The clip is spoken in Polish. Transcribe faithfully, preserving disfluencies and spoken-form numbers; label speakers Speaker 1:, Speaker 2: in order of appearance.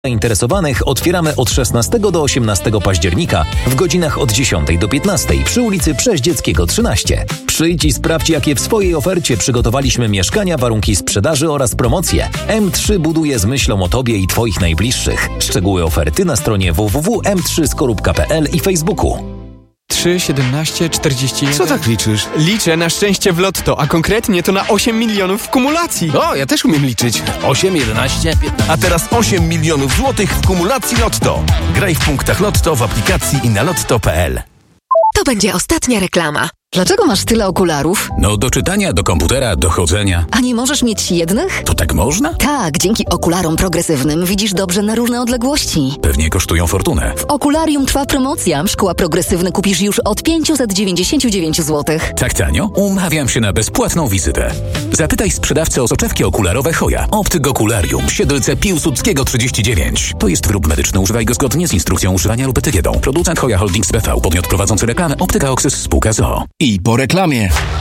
Speaker 1: Zainteresowanych otwieramy od szesnastego do osiemnastego października w godzinach od dziesiątej do piętnastej przy ulicy Przeździeckiego trzynaście. Przyjdź i sprawdź, jakie w swojej ofercie przygotowaliśmy mieszkania, warunki sprzedaży oraz promocje. M trzy buduje z myślą o Tobie i Twoich najbliższych. Szczegóły oferty na stronie w w w kropka m trzy skorupa kropka p l i Facebooku.
Speaker 2: trzy, siedemnaście, czterdzieści jeden.
Speaker 3: Co tak liczysz?
Speaker 2: Liczę na szczęście w lotto, a konkretnie to na osiem milionów w kumulacji.
Speaker 3: O, ja też umiem liczyć. osiem, jedenaście, piętnaście.
Speaker 4: A teraz osiem milionów złotych w kumulacji Lotto. Graj w punktach Lotto w aplikacji i na lotto kropka p l.
Speaker 5: To będzie ostatnia reklama. Dlaczego masz tyle okularów?
Speaker 6: No do czytania, do komputera, do chodzenia.
Speaker 5: A nie możesz mieć jednych?
Speaker 6: To tak można?
Speaker 5: Tak, dzięki okularom progresywnym widzisz dobrze na różne odległości.
Speaker 6: Pewnie kosztują fortunę.
Speaker 5: W Okularium trwa promocja. Szkła progresywne kupisz już od pięćset dziewięćdziesiąt dziewięć złotych.
Speaker 6: Tak tanio? Umawiam się na bezpłatną wizytę. Zapytaj sprzedawcę o soczewki okularowe Hoja. Optyk Okularium, Siedlce Piłsudskiego trzydzieści dziewięć. To jest wyrób medyczny. Używaj go zgodnie z instrukcją używania lub etykiedą. Producent Hoja Holdings B V. Podmiot prowadzący reklamę Optyka Oxys Spółka z o o.
Speaker 3: I po reklamie.